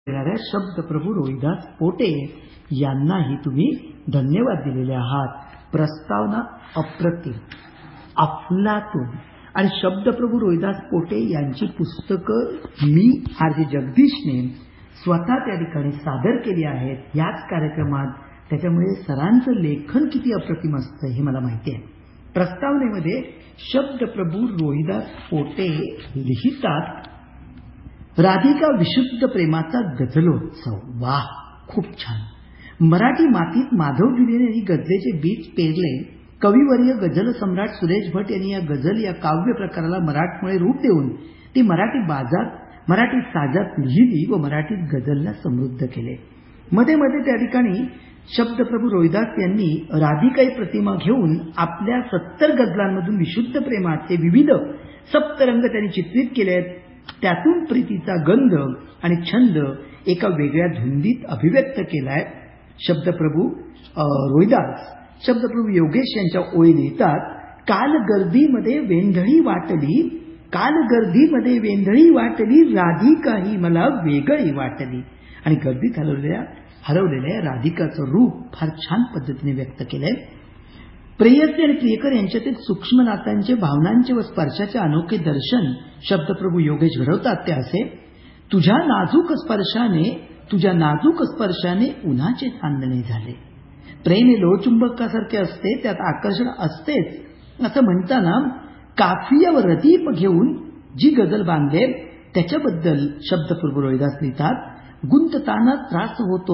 देणाऱ्या शब्दप्रभू रोहिदास पोटे यांनाही तुम्ही धन्यवाद दिलेले आहात. प्रस्तावना अप्रतिम, अफलातून. आणि शब्दप्रभू रोहिदास पोटे यांची पुस्तकं मी आर.जे. जगदीशने स्वतः त्या ठिकाणी सादर केली आहेत याच कार्यक्रमात. त्याच्यामुळे सरांचं लेखन किती अप्रतिम असतं हे मला माहिती आहे. प्रस्तावनेमध्ये शब्दप्रभू रोहिदास पोटे लिहितात, राधिका विशुद्ध प्रेमाचा गझलोत्सव. वाह, खूप छान. मराठी मातीत माधव जुलेने यांनी गझलेचे बीज पेरले. कविवर्य गझल सम्राट सुरेश भट यांनी या गझल या काव्य प्रकाराला मराठमोळे रूप देऊन ती मराठी साजात लिहिली व मराठीत गझलला समृद्ध केले. मध्ये मध्ये त्या ठिकाणी शब्दप्रभू रोहिदास यांनी राधिकाई प्रतिमा घेऊन आपल्या 70 गझलांमधून विशुद्ध प्रेमाचे विविध सप्तरंग त्यांनी चित्रित केले आहेत. त्यातून प्रीतीचा गंध आणि छंद एका वेगळ्या धुंदीत अभिव्यक्त केलाय. शब्दप्रभू रोहिदास, शब्दप्रभू योगेश यांच्या ओळी लिहितात, काल गर्दीमध्ये वेंधळी वाटली राधिका ही मला वेगळी वाटली. आणि गर्दीत हरवलेल्या राधिकाचं रूप फार छान पद्धतीने व्यक्त केलंय. प्रेयसी आणि प्रियकर यांच्यातील सूक्ष्म नात्यांचे, भावनांचे व स्पर्शाचे अनोखे दर्शन शब्दप्रभू योगेश घडवतात. ते असे, तुझ्या नाजूक स्पर्शाने उन्हाचे चांदणे झाले. प्रेम हे लोहचुंबकासारखे असते, त्यात आकर्षण असतेच असं म्हणताना काफिया व रदीफ घेऊन जी गझल बांधले त्याच्याबद्दल शब्दप्रभू रोहिदास लिहितात, गुंतताना त्रास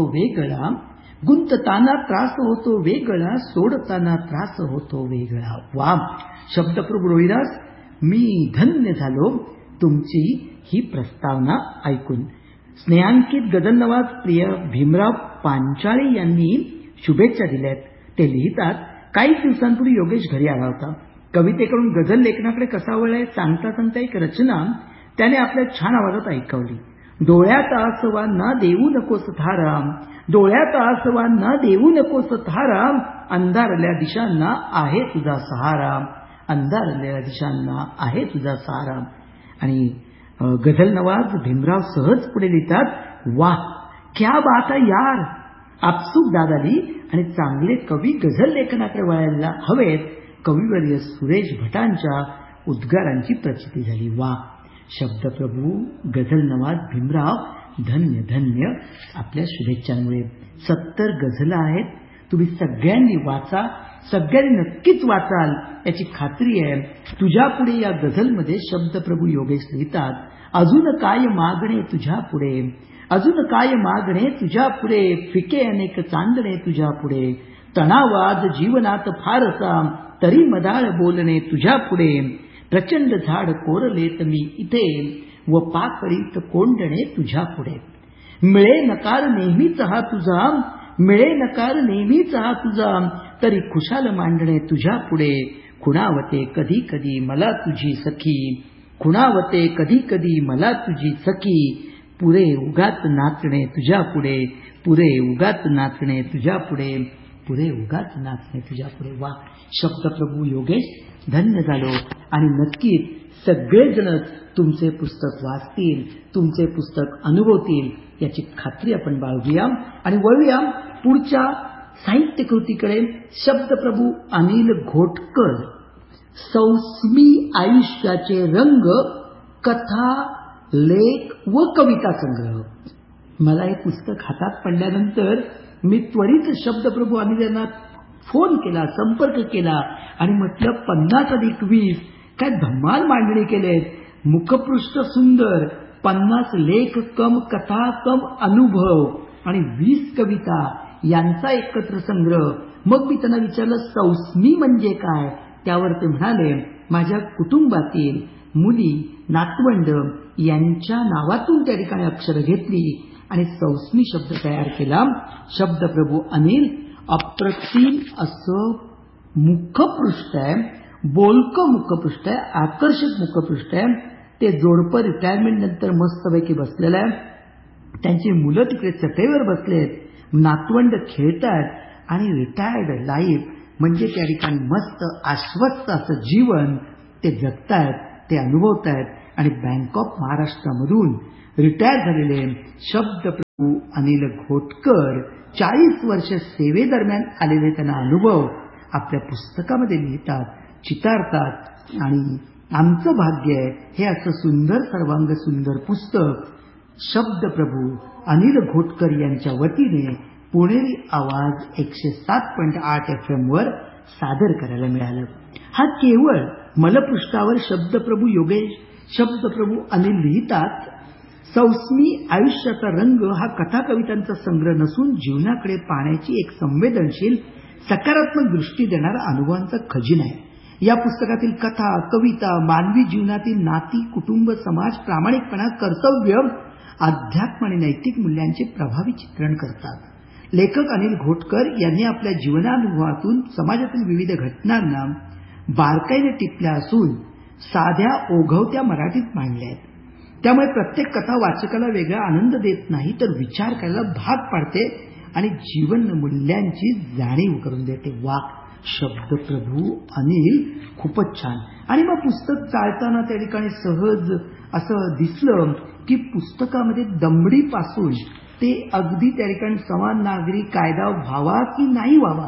होतो वेगळा सोडताना त्रास होतो वेगळा. वा, शब्दप्रभू रोहिदास, मी धन्य झालो तुमची ही प्रस्तावना ऐकून. स्नेहांकित गझलनवाज प्रिय भीमराव पांचाळे यांनी शुभेच्छा दिल्यात. ते लिहितात, काही दिवसांपूर्वी योगेश घरी आला होता. कवितेकडून गझल लेखनाकडे कसा वळलाय सांगता सांगता एक रचना त्याने आपल्या छान आवाजात ऐकवली. डोळ्यात आसवा ना देऊ नकोस थारा, अंधारल्या दिशांना आहे तुझा सहारा. आणि गझल नवाज भीमराव सहज पुढे लिहितात, वाह क्या बात है यार, आपसूक दाद आली आणि चांगले कवी गझल लेखनाकडे वळायला हवेत. कविवर्य सुरेश भटांच्या उद्गारांची प्रचिती झाली. वा, शब्दप्रभू गझल नवाज भीमराव, धन्य धन्य आपल्या शुभेच्छांमुळे. 70 गझला आहेत. तुम्ही सगळ्यांनी वाचा, सगळ्यांनी नक्कीच वाचाल याची खात्री आहे. तुझ्या पुढे या गझलमध्ये शब्दप्रभू योगेश लिहितात, अजून काय मागणे तुझ्या पुढे, फिके अनेक चांदणे तुझ्या पुढे, तणावाज जीवनात फारसा तरी मदाळ बोलणे तुझ्या पुढे, प्रचंड झाड कोरलेत मी इथे व पाकळीत कोंडणे तुझ्या पुढे, मिळे नकार नेहमीच हा तुझा तरी खुशाल मांडणे तुझ्या पुढे, खुणावते कधी कधी मला तुझी सखी, पुरे उगाच नाचणे तुझ्या पुढे. वा, शब्दप्रभू योगेश, धन्य झालो. आणि नक्कीच सगळेजण तुमचे पुस्तक वाचतील, तुमचे पुस्तक अनुभवतील याची खात्री आपण बाळगूया. आणि वळूया पुढच्या साहित्य कृतीकडे. शब्दप्रभू अनिल घोटकर, सौस्मी आयुष्याचे रंग, कथा, लेख व कविता संग्रह. मला हे पुस्तक हातात पडल्यानंतर मी त्वरित शब्दप्रभू अनिल यांना फोन केला, संपर्क केला आणि म्हटलं 50+20 काय धम्माल मांडणी केलेत. मुखपृष्ठ सुंदर, 50 लेख कम कथा कम अनुभव आणि 20 कविता यांचा एकत्र संग्रह. मग मी त्यांना विचारलं, सौस्मी म्हणजे काय? त्यावर ते म्हणाले, माझ्या कुटुंबातील मुली, नातवंड यांच्या नावातून त्या ठिकाणी अक्षर घेतली आणि सौस्मी शब्द तयार केला. शब्दप्रभू अनिल, अप्रतिम असं मुखपृष्ठ आहे, बोलकं मुखपृष्ठ आहे, आकर्षक मुखपृष्ठ आहे. ते जोडपं रिटायरमेंट नंतर मस्तपैकी बसलेलं आहे. त्यांची मुलं तिकडे चटईवर बसलेत, नातवंड खेळतात आणि रिटायर्ड लाईफ म्हणजे त्या ठिकाणी मस्त आश्वस्त असं जीवन ते जगतायत, ते अनुभवतायत. आणि बँक ऑफ महाराष्ट्रामधून रिटायर झालेले शब्द अनिल घोटकर 40 वर्ष सेवेदरम्यान आलेले त्यांना अनुभव आपल्या पुस्तकामध्ये लिहितात, चितारतात. आणि आमचं भाग्य आहे हे असं सुंदर सर्वांग सुंदर पुस्तक शब्दप्रभू अनिल घोटकर यांच्या वतीने पुणेरी आवाज 107.8 FM वर सादर करायला मिळालं. हा केवळ मलपृष्ठावर शब्दप्रभू योगेश, शब्दप्रभू अनिल लिहितात. सौस्मी आयुष्याचा रंग हा कथा कवितांचा संग्रह नसून जीवनाकडे पाहण्याची एक संवेदनशील सकारात्मक दृष्टी देणारा अनुभवांचा खजिना आहे. या पुस्तकातील कथा, कविता मानवी जीवनातील नाती, कुटुंब, समाज, प्रामाणिकपणा, कर्तव्य, अध्यात्म आणि नैतिक मूल्यांचे प्रभावी चित्रण करतात. लेखक अनिल घोटकर यांनी आपल्या जीवनानुभवातून समाजातील विविध घटनांना बारकाईने टिपल्या असून साध्या ओघवत्या मराठीत मांडल्या आहेत. त्यामुळे प्रत्येक कथा वाचकाला वेगळा आनंद देत नाही तर विचार करायला भाग पाडते आणि जीवन मूल्यांची जाणीव करून देते. वा, शब्दप्रभू अनिल खूपच छान. आणि मग पुस्तक चालताना त्या ठिकाणी सहज असं दिसलं की पुस्तकामध्ये दमडीपासून ते अगदी त्या ठिकाणी समान नागरी कायदा व्हावा की नाही व्हावा,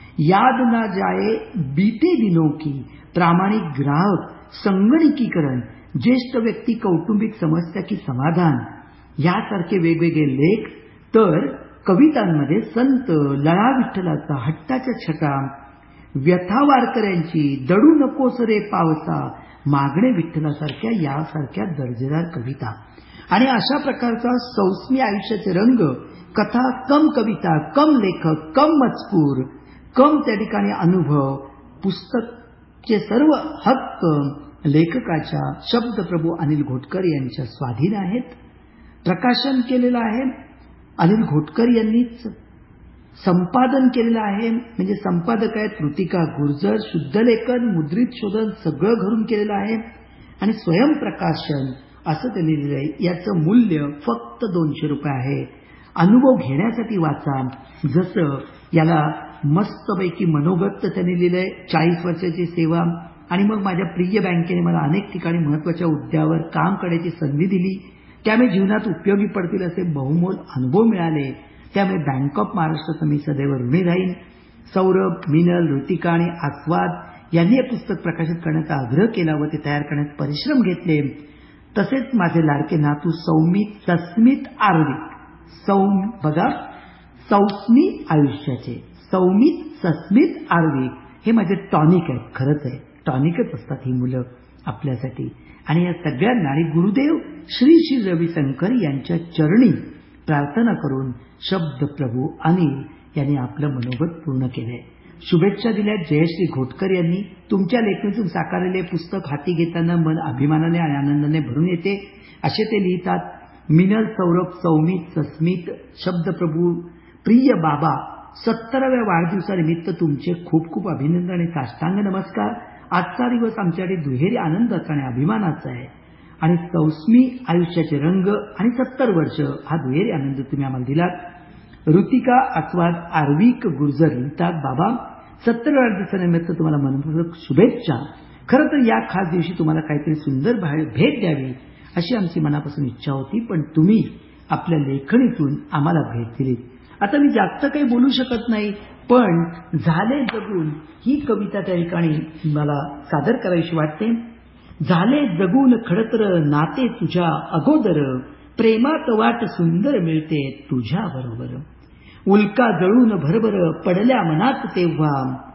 याद ना जाए बीते दिनों की, प्रामाणिक ग्राहक, संगणकीकरण, ज्येष्ठ व्यक्ती, कौटुंबिक समस्या की समाधान यासारखे वेगवेगळे लेख, तर कवितांमध्ये संत लळा विठ्ठलाचा, हट्टाच्या छटा, व्यथा वारकऱ्यांची, दडू नकोस रे पावसा, मागणे विठ्ठलासारख्या यासारख्या दर्जेदार कविता. आणि अशा प्रकारचा सौस्मी आयुष्याचे रंग, कथा कम कविता, कम लेखक, कम मजकूर, कम त्या ठिकाणी अनुभव, पुस्तकचे सर्व हक्क लेखकाच्या शब्दप्रभू अनिल घोटकर यांच्या स्वाधीन आहेत. प्रकाशन केलेलं आहे अनिल घोटकर यांनीच, संपादन केलेलं आहे, म्हणजे संपादक आहेत कृतिका गुर्जर, शुद्धलेखन, मुद्रित शोधन सगळं घरून केलेलं आहे आणि स्वयंप्रकाशन असं त्यांनी लिहिलं आहे. याचं मूल्य फक्त 200 रुपये आहे. अनुभव घेण्यासाठी वाचा. जसं याला मस्तपैकी मनोगत त्यांनी लिहिलंय, 40 वर्षाची सेवा, आणि मग माझ्या प्रिय बँकेने मला अनेक ठिकाणी महत्वाच्या हुद्द्यावर काम करण्याची संधी दिली, त्यामुळे जीवनात उपयोगी पडतील असे बहुमोल अनुभव मिळाले, त्यामुळे बँक ऑफ महाराष्ट्राचं मी सदैव ऋणी राहीन. सौरभ, मिनल, ऋतिका आणि आस्वाद यांनी हे पुस्तक प्रकाशित करण्याचा आग्रह केला व ते तयार करण्यात परिश्रम घेतले. तसेच माझे लाडके नातू सौमित सस्मित आर्विक, बघा, सौस्मी आयुष्याचे सौमित सस्मित आर्विक हे माझे टॉनिक आहेत. खरंच आहे, टॉनिकच असतात ही मुलं आपल्यासाठी. आणि या सगळ्यांना आणि गुरुदेव श्री श्री रविशंकर यांच्या चरणी प्रार्थना करून शब्दप्रभू अनिल यांनी आपलं मनोगत पूर्ण केलंय. शुभेच्छा दिल्या जयश्री घोटकर यांनी. तुमच्या लेखणीतून साकारलेले पुस्तक हाती घेताना मन अभिमानाने आणि आनंदाने भरून येते असे ते लिहितात. मिनल, सौरभ, सौमित, सस्मित, शब्दप्रभू, प्रिय बाबा, 70व्या वाढदिवसानिमित्त तुमचे खूप खूप अभिनंदन आणि साष्टांग नमस्कार. आजचा दिवस आमच्यासाठी दुहेरी आनंदाचा आणि अभिमानाचा आहे. आणि सौस्मी आयुष्याचे रंग आणि 70 वर्ष हा दुहेरी आनंद तुम्ही आम्हाला दिलात. ऋतिका आस्वाद आर्विक गुर्जर लिहितात, बाबा 70 वाढदिवसानिमित्त तुम्हाला मनपूर्वक शुभेच्छा. खरं तर या खास दिवशी तुम्हाला काहीतरी सुंदर भेट द्यावी अशी आमची मनापासून इच्छा होती, पण तुम्ही आपल्या लेखणीतून आम्हाला भेट दिली. आता मी जास्त काही बोलू शकत नाही, पण झाले जगून ही कविता त्या ठिकाणी मला सादर करायची वाटते. झाले जगून खडतर नाते तुझ्या अगोदर, प्रेमात वाट सुंदर मिळते तुझ्या बरोबर. उल्का जळून भरभर पडल्या मनात तेव्हा,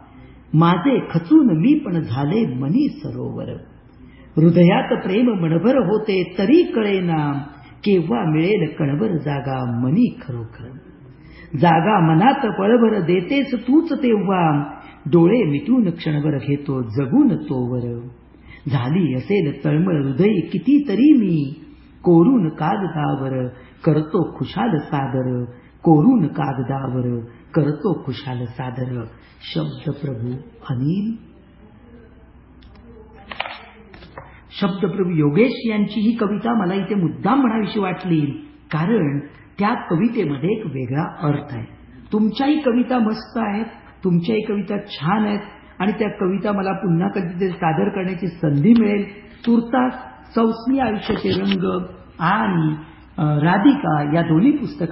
माझे खचून मी पण झाले मनी सरोवर. हृदयात प्रेम मणभर होते तरी कळेना, केव्हा मिळेल कणभर जागा मनी खरोखर. जागा मनात पळभर देतेस तूच तेव्हा, डोळे मिटून क्षणभर घेतो जगून तोवर. झाली असेल तळमळ हृदय कितीतरी मी, कोरून कागदावर करतो खुशाल सादर, कोरून कागदावर करतो खुशाल सादर. शब्दप्रभू अनिल. शब्दप्रभू योगेश यांची ही कविता मला इथे मुद्दाम म्हणावीशी वाटली, कारण त्या कवितेमध्ये एक वेगळा अर्थ आहे. तुमच्याही कविता मस्त आहेत, तुमच्याही कविता छान आहेत आणि त्या कविता मला पुन्हा कधीतरी सादर करण्याची संधी मिळेल. तुर्तास सौस्मी आयुष्याचे रंग आणि राधिका या दोन्ही पुस्तकात